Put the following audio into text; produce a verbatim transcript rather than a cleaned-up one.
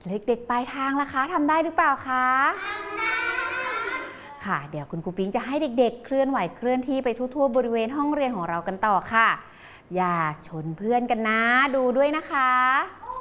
เด็กๆปลายทางล่ะคะทำได้หรือเปล่าคะทำได้ค่ะเดี๋ยวคุณครูปิ๊งจะให้เด็กๆเคลื่อนไหวเคลื่อนที่ไปทั่วๆบริเวณห้องเรียนของเรากันต่อค่ะอย่าชนเพื่อนกันนะดูด้วยนะคะ